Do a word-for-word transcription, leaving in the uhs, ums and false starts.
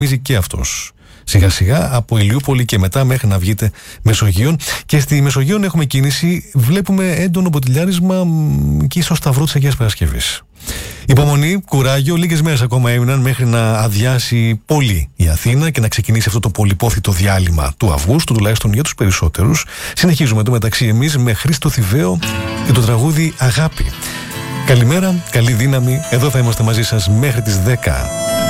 και αυτός. Σιγά σιγά από Ηλιούπολη και μετά μέχρι να βγείτε Μεσογείων. Και στη Μεσογείων έχουμε κίνηση, βλέπουμε έντονο ποτηλιάρισμα και στο Σταυρό της Αγίας Παρασκευής. Υπομονή, κουράγιο, λίγες μέρες ακόμα έμειναν μέχρι να αδειάσει πολύ η Αθήνα και να ξεκινήσει αυτό το πολυπόθητο διάλειμμα του Αυγούστου, τουλάχιστον για τους περισσότερους. Συνεχίζουμε το μεταξύ εμείς με Χρήστο Θηβαίο και το τραγούδι Αγάπη. Καλημέρα, καλή δύναμη, εδώ θα είμαστε μαζί σας μέχρι τις δέκα.